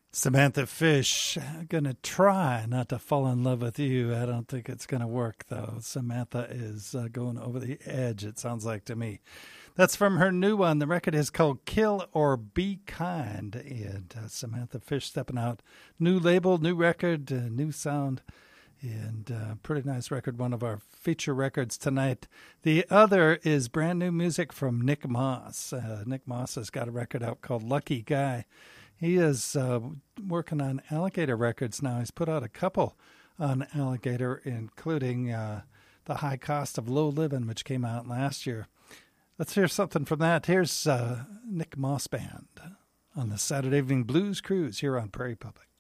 Samantha Fish, gonna try not to fall in love with you. I don't think it's gonna work though. Samantha is going over the edge, it sounds like to me. That's from her new one. The record is called Kill or Be Kind. And Samantha Fish stepping out. New label, new record, new sound. And pretty nice record, one of our feature records tonight. The other is brand new music from Nick Moss. Nick Moss has got a record out called Lucky Guy. He is working on Alligator Records now. He's put out a couple on Alligator, including The High Cost of Low Living, which came out last year. Let's hear something from that. Here's Nick Moss Band on the Saturday Evening Blues Cruise here on Prairie Public.